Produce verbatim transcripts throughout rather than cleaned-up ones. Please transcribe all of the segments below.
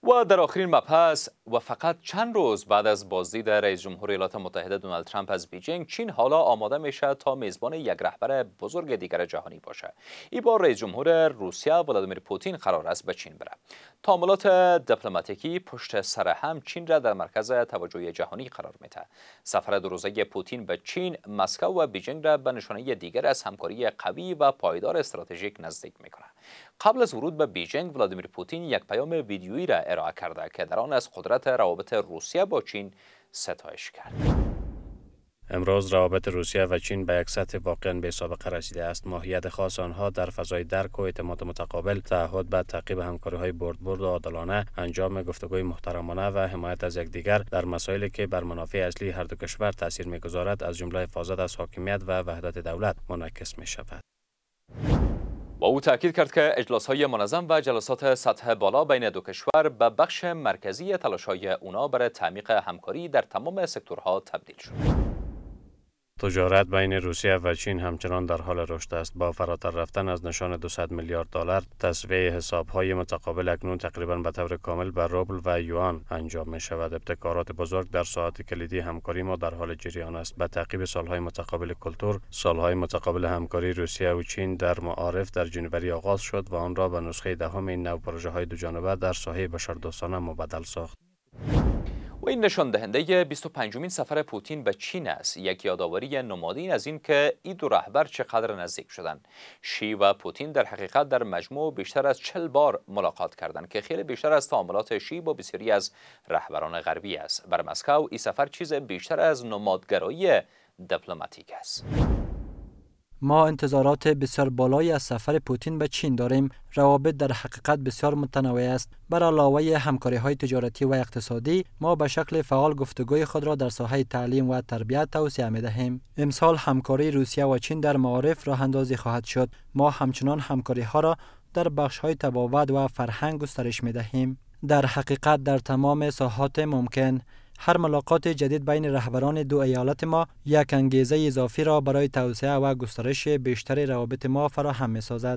و در آخرین مبحث و فقط چند روز بعد از بازدید رئیس جمهور ایالات متحده دونالد ترامپ از بیجینگ، چین حالا آماده میشه تا میزبان یک رهبر بزرگ دیگر جهانی باشه. این بار رئیس جمهور روسیه ولادیمیر پوتین قرار است به چین بره. تعاملات دیپلماتیکی پشت سر هم چین را در مرکز توجه جهانی قرار میده. سفر دو روزه پوتین به چین، مسکو و بیجینگ را به نشانه دیگر از همکاری قوی و پایدار استراتژیک نزدیک میکنه. قبل از ورود به بیجینگ، ولادیمیر پوتین یک پیام ویدیویی را ارائه کرده که در آن از قدرت روابط روسیه با چین ستایش کرد. امروز روابط روسیه و چین به یک سطح واقعا بی سابقه رسیده است. ماهیت خاص آنها در فضای درک و اعتماد متقابل، تعهد به تعقیب همکاری‌های برد برد و عادلانه، انجام گفتگوی محترمانه و حمایت از یکدیگر در مسائلی که بر منافع اصلی هر دو کشور تاثیر می‌گذارد، از جمله حفاظت از حاکمیت و وحدت دولت منعکس می‌شود. با او تاکید کرد که اجلاس‌های منظم و جلسات سطح بالا بین دو کشور به بخش مرکزی تلاش‌های اونا برای تعمیق همکاری در تمام سکتورها تبدیل شد. تجارت بین روسیه و چین همچنان در حال رشد است. با فراتر رفتن از نشان دویست میلیارد دلار، تسویه حساب‌های متقابل اکنون تقریباً به طور کامل به روبل و یوان انجام می شود. ابتکارات بزرگ در ساحات کلیدی همکاری ما در حال جریان است. به تعقیب سالهای متقابل کلتور، سالهای متقابل همکاری روسیه و چین در معارف در جنوری آغاز شد و آن را به نسخه دهم این نو پروژه‌های دوجانبه در ساحه بشردوستانه مبدل ساخت. و این نشان دهنده بیست و پنجمین سفر پوتین به چین است، یک یادآوری نمادین از این که این دو رهبر چقدر نزدیک شدند. شی و پوتین در حقیقت در مجموع بیشتر از چهل بار ملاقات کردند که خیلی بیشتر از تعاملات شی با بسیاری از رهبران غربی است. بر مسکو این سفر چیز بیشتر از نمادگرایی دیپلماتیک است. ما انتظارات بسیار بالایی از سفر پوتین به چین داریم. روابط در حقیقت بسیار متنوع است. بر علاوه همکاری‌های تجارتی و اقتصادی، ما به شکل فعال گفتگوی خود را در ساحه تعلیم و تربیت توسعه می‌دهیم. امسال همکاری روسیه و چین در معارف راه اندازی خواهد شد. ما همچنان همکاری‌ها را در بخش‌های تبابت و فرهنگ گسترش می‌دهیم. در حقیقت در تمام ساحات ممکن، هر ملاقات جدید بین رهبران دو ایالت ما یک انگیزه اضافی را برای توسعه و گسترش بیشتر روابط ما فراهم می‌سازد.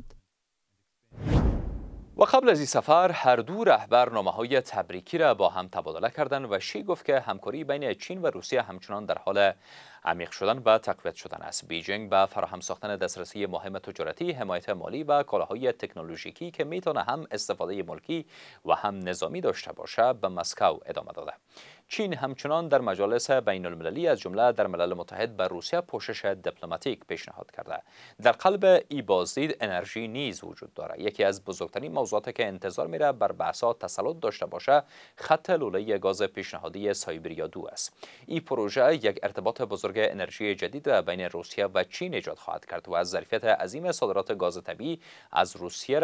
و قبل از این سفر هر دو رهبر نامه‌های تبریکی را با هم تبادله کردند و شی گفت که همکاری بین چین و روسیه همچنان در حال عمیق شدن و تقویت شدن است. بیجینگ به فراهم ساختن دسترسی مهم تجارتی، حمایت مالی و کالاهای تکنولوژیکی که میتونه هم استفاده ملکی و هم نظامی داشته باشه به مسکو ادامه داده. چین همچنان در مجالس بین المللی از جمله در ملل متحد به روسیه پوشش دیپلماتیک پیشنهاد کرده. در قلب ای بازدید انرژی نیز وجود داره. یکی از بزرگترین موضوعاتی که انتظار میره بر بحث‌ها تسلط داشته باشه خط لوله گاز پیشنهادی سایبریا دو است. این پروژه یک ارتباط بزرگ انرژی جدید بین روسیه و چین ایجاد خواهد کرد و از ظرفیت عظیم صادرات گاز طبیعی از روسیه